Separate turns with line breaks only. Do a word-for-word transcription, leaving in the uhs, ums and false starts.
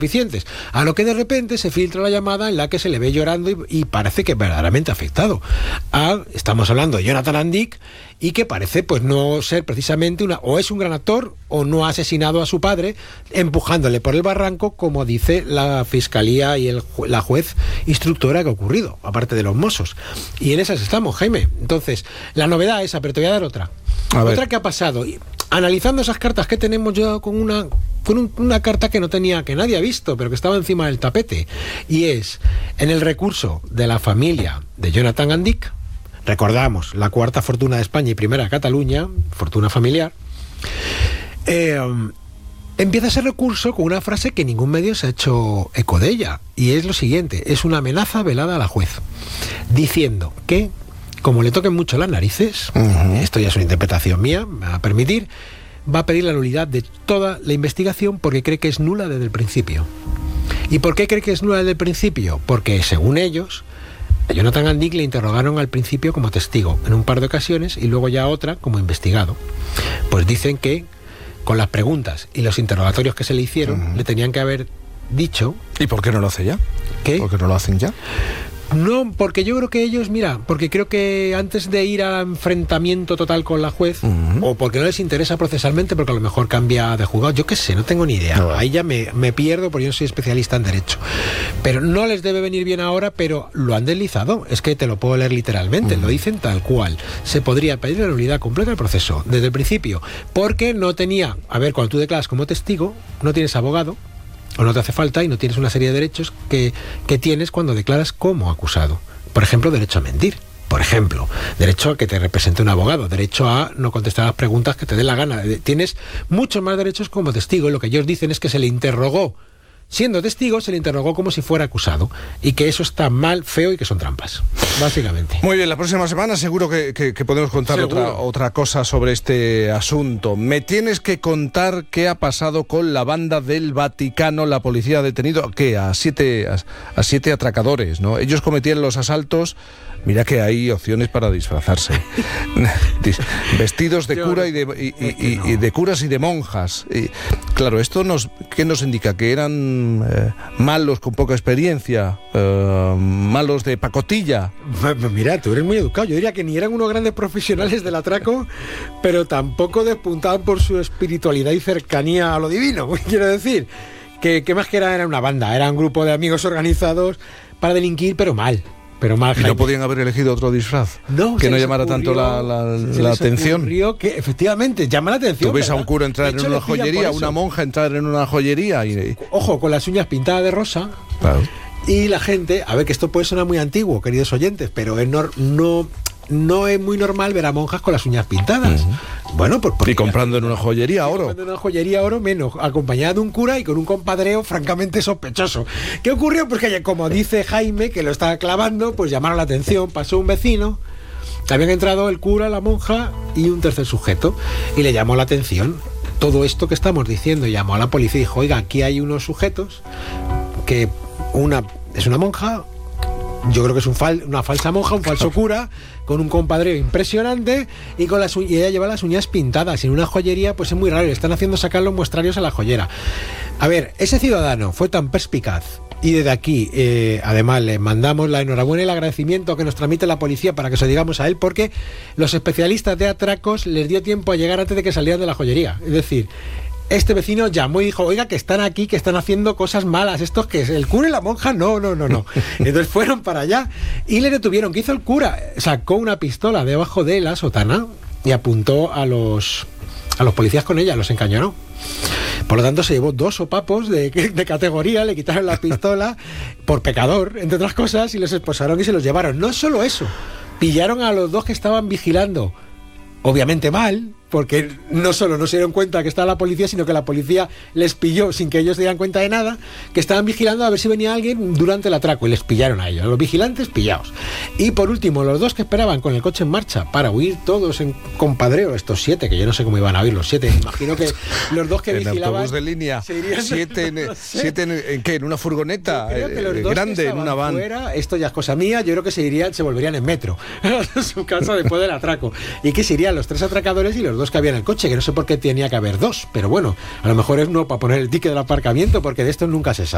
suficientes. A lo que de repente se filtra la llamada en la que se le ve llorando y, y parece que verdaderamente afectado. A, estamos hablando de Jonathan Van Dyck, y que parece pues no ser precisamente una, o es un gran actor o no ha asesinado a su padre empujándole por el barranco, como dice la fiscalía y el, la juez instructora que ha ocurrido, aparte de los mozos. Y en esas estamos, Jaime. Entonces, la novedad esa, pero te voy a dar otra. A otra ver. Que ha pasado. Y, analizando esas cartas que tenemos yo con una con un, una carta que no tenía, que nadie ha visto, pero que estaba encima del tapete, y es en el recurso de la familia de Jonathan Van Dyck. Recordamos, la cuarta fortuna de España y primera de Cataluña, fortuna familiar. Eh, empieza ese recurso con una frase que ningún medio se ha hecho eco de ella, y es lo siguiente: es una amenaza velada a la juez, diciendo que, como le toquen mucho las narices, uh-huh. esto ya es una interpretación mía, me va a permitir, va a pedir la nulidad de toda la investigación porque cree que es nula desde el principio. ¿Y por qué cree que es nula desde el principio? Porque, según ellos, a Jonathan Van Dyck le interrogaron al principio como testigo en un par de ocasiones y luego ya otra como investigado. Pues dicen que con las preguntas y los interrogatorios que se le hicieron, uh-huh. le tenían que haber dicho...
¿Y por qué no lo hace ya?
¿Qué?
¿Por qué no lo hacen ya?
No, porque yo creo que ellos, mira, porque creo que antes de ir al enfrentamiento total con la juez, uh-huh. o porque no les interesa procesalmente, porque a lo mejor cambia de juzgado, yo qué sé, no tengo ni idea. No. Ahí ya me, me pierdo porque yo no soy especialista en derecho. Pero no les debe venir bien ahora, pero lo han deslizado. Es que te lo puedo leer literalmente, uh-huh. lo dicen tal cual. Se podría pedir la nulidad completa del proceso, desde el principio, porque no tenía, a ver, cuando tú declaras como testigo, no tienes abogado, o no te hace falta, y no tienes una serie de derechos que, que tienes cuando declaras como acusado. Por ejemplo, derecho a mentir. Por ejemplo, derecho a que te represente un abogado, derecho a no contestar las preguntas que te dé la gana. Tienes muchos más derechos como testigo, y lo que ellos dicen es que se le interrogó, siendo testigo, se le interrogó como si fuera acusado, y que eso está mal, feo y que son trampas, básicamente.
Muy bien, la próxima semana seguro que, que, que podemos contar otra, otra cosa sobre este asunto. Me tienes que contar qué ha pasado con la banda del Vaticano. La policía ha detenido, ¿qué? A siete, a, a siete atracadores, ¿no? Ellos cometían los asaltos. Mira que hay opciones para disfrazarse. Vestidos de cura y de, y, y, y, y de curas y de monjas. Y, claro, esto nos, ¿qué nos indica? Que eran eh, malos con poca experiencia, eh, malos de pacotilla.
Mira, tú eres muy educado. Yo diría que ni eran unos grandes profesionales del atraco, pero tampoco despuntaban por su espiritualidad y cercanía a lo divino. Quiero decir, que, que más que era, era una banda, era un grupo de amigos organizados para delinquir, pero mal. Pero mal,
¿Y no podían haber elegido otro disfraz?
No,
que no llamara ocurrió, tanto la, la, la atención.
Que efectivamente llama la atención.
Tú ves
¿verdad?
A un cura entrar en una joyería, a una monja entrar en una joyería. Y...
Ojo, con las uñas pintadas de rosa.
Claro.
Y la gente, a ver, que esto puede sonar muy antiguo, queridos oyentes, pero es no, no, no es muy normal ver a monjas con las uñas pintadas. Uh-huh. Bueno, pues
y comprando en una joyería oro.
Comprando en una joyería oro menos, acompañada de un cura y con un compadreo francamente sospechoso. ¿Qué ocurrió? Pues que, como dice Jaime, que lo estaba clavando, pues llamaron la atención, pasó un vecino, habían entrado el cura, la monja y un tercer sujeto, y le llamó la atención todo esto que estamos diciendo, y llamó a la policía y dijo: oiga, aquí hay unos sujetos que una es una monja, yo creo que es un fal, una falsa monja, un falso cura, con un compadreo impresionante, y con las y ella lleva las uñas pintadas, y en una joyería pues es muy raro, le están haciendo sacar los muestrarios a la joyera. A ver, ese ciudadano fue tan perspicaz, y desde aquí eh, además le mandamos la enhorabuena y el agradecimiento que nos tramite la policía para que se lo digamos a él, porque los especialistas de atracos les dio tiempo a llegar antes de que salieran de la joyería. Es decir, este vecino llamó y dijo: oiga, que están aquí, que están haciendo cosas malas, estos que es el cura y la monja, no, no, no, no. Entonces fueron para allá y le detuvieron. ¿Qué hizo el cura? Sacó una pistola debajo de la sotana y apuntó a los a los policías con ella, los encañonó. Por lo tanto, se llevó dos sopapos de, de categoría, le quitaron la pistola por pecador, entre otras cosas, y los esposaron y se los llevaron. No solo eso, pillaron a los dos que estaban vigilando, obviamente mal, porque no solo no se dieron cuenta que estaba la policía, sino que la policía les pilló sin que ellos se dieran cuenta de nada, que estaban vigilando a ver si venía alguien durante el atraco, y les pillaron a ellos, a los vigilantes pillados. Y por último, los dos que esperaban con el coche en marcha para huir todos en compadreo, estos siete, que yo no sé cómo iban a huir los siete, imagino que los dos que
en
vigilaban...
autobús de línea, siete, en, no sé. siete en, ¿en qué? ¿En una furgoneta eh, grande, en una van?
Fuera, esto ya es cosa mía, yo creo que se irían, se volverían en metro a su casa después del atraco, y que se irían los tres atracadores y los dos que había en el coche, que no sé por qué tenía que haber dos, pero bueno, a lo mejor es uno para poner el ticket del aparcamiento, porque de esto nunca se sabe.